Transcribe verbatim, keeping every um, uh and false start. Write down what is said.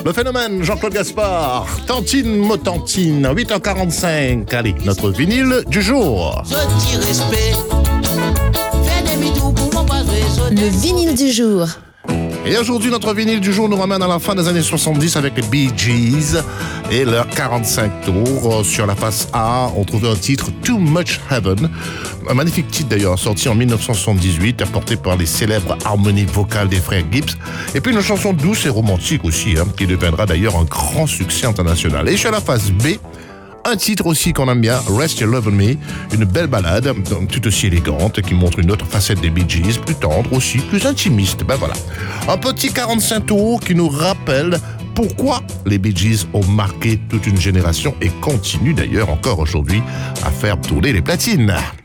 Le phénomène, Jean-Claude Gaspard, Tantine Motantine, huit heures quarante-cinq. Allez, notre vinyle du jour. Le vinyle du jour. Et aujourd'hui, notre vinyle du jour nous ramène à la fin des années soixante-dix avec les Bee Gees et leurs quarante-cinq tours. Sur la face A, on trouvait un titre Too Much Heaven, un magnifique titre d'ailleurs, sorti en dix-neuf cent soixante-dix-huit, apporté par les célèbres harmonies vocales des frères Gibbs. Et puis une chanson douce et romantique aussi, hein, qui deviendra d'ailleurs un grand succès international. Et sur la face B, un titre aussi qu'on aime bien, Rest Your Love on Me, une belle ballade, tout aussi élégante, qui montre une autre facette des Bee Gees, plus tendre aussi, plus intimiste. Ben voilà. Un petit quarante-cinq tours qui nous rappelle pourquoi les Bee Gees ont marqué toute une génération et continuent d'ailleurs encore aujourd'hui à faire tourner les platines.